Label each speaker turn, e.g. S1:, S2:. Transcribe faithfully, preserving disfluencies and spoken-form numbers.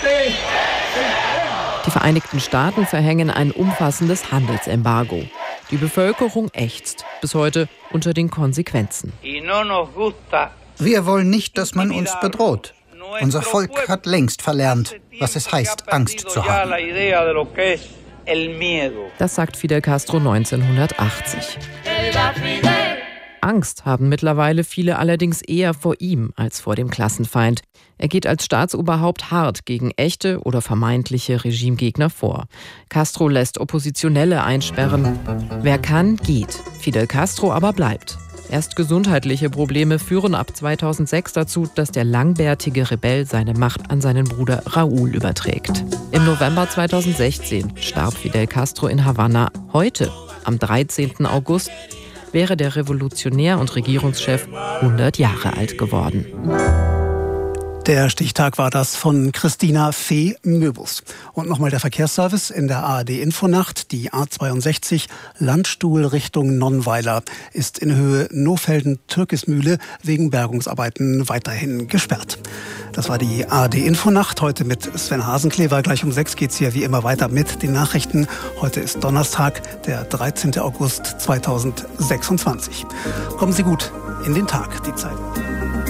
S1: Die Vereinigten Staaten verhängen ein umfassendes Handelsembargo. Die Bevölkerung ächzt bis heute unter den Konsequenzen.
S2: Wir wollen nicht, dass man uns bedroht. Unser Volk hat längst verlernt, was es heißt, Angst zu haben.
S1: Das sagt Fidel Castro neunzehnhundertachtzig. Angst haben mittlerweile viele allerdings eher vor ihm als vor dem Klassenfeind. Er geht als Staatsoberhaupt hart gegen echte oder vermeintliche Regimegegner vor. Castro lässt Oppositionelle einsperren. Wer kann, geht. Fidel Castro aber bleibt. Erst gesundheitliche Probleme führen ab zweitausendsechs dazu, dass der langbärtige Rebell seine Macht an seinen Bruder Raúl überträgt. Im November zweitausendsechzehn starb Fidel Castro in Havanna. Heute, am dreizehnten August, wäre der Revolutionär und Regierungschef hundert Jahre alt geworden.
S3: Der Stichtag war das von Christina Fee-Möbus. Und nochmal der Verkehrsservice in der A R D-Infonacht. Die A zweiundsechzig Landstuhl Richtung Nonnweiler ist in Höhe Nohfelden-Türkismühle wegen Bergungsarbeiten weiterhin gesperrt. Das war die A R D-Infonacht. Heute mit Sven Hasenklever. Gleich um sechs geht's hier wie immer weiter mit den Nachrichten. Heute ist Donnerstag, der dreizehnten August zweitausendsechsundzwanzig. Kommen Sie gut in den Tag, die Zeit.